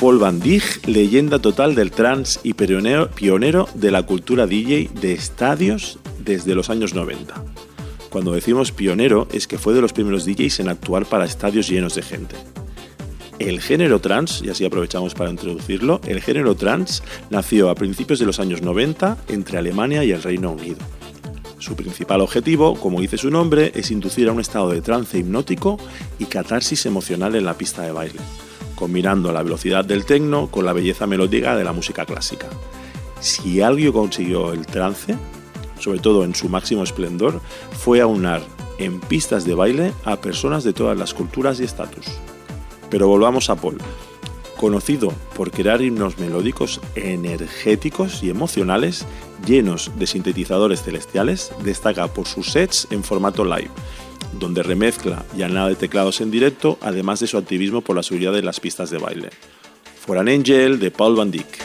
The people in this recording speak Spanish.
Paul Van Dyk, leyenda total del trance y pionero de la cultura DJ de estadios desde los años 90. Cuando decimos pionero es que fue de los primeros DJs en actuar para estadios llenos de gente. El género trance, y así aprovechamos para introducirlo, el género trance nació a principios de los años 90 entre Alemania y el Reino Unido. Su principal objetivo, como dice su nombre, es inducir a un estado de trance hipnótico y catarsis emocional en la pista de baile, combinando la velocidad del techno con la belleza melódica de la música clásica. Si algo consiguió el trance, sobre todo en su máximo esplendor, fue aunar en pistas de baile a personas de todas las culturas y estatus. Pero volvamos a Paul. Conocido por crear himnos melódicos energéticos y emocionales llenos de sintetizadores celestiales, destaca por sus sets en formato live, donde remezcla y añade de teclados en directo, además de su activismo por la seguridad de las pistas de baile. For an Angel, de Paul Van Dyk.